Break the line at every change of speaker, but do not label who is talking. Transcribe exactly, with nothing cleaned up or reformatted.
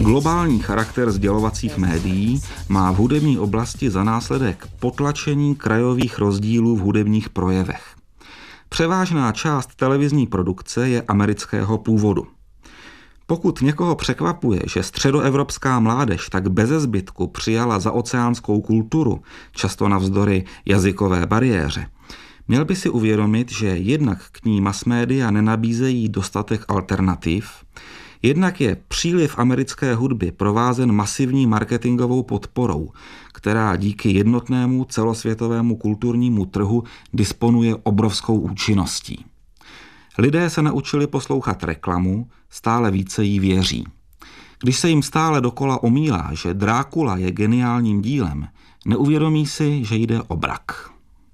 Globální charakter sdělovacích médií má v hudební oblasti za následek potlačení krajových rozdílů v hudebních projevech. Převážná část televizní produkce je amerického původu. Pokud někoho překvapuje, že středoevropská mládež tak bezezbytku přijala zaoceánskou kulturu, často navzdory jazykové bariéře, měl by si uvědomit, že jednak k ní masmédia nenabízejí dostatek alternativ, jednak je příliv americké hudby provázen masivní marketingovou podporou, která díky jednotnému celosvětovému kulturnímu trhu disponuje obrovskou účinností. Lidé se naučili poslouchat reklamu, stále více jí věří. Když se jim stále dokola omílá, že Drákula je geniálním dílem, neuvědomí si, že jde o brak.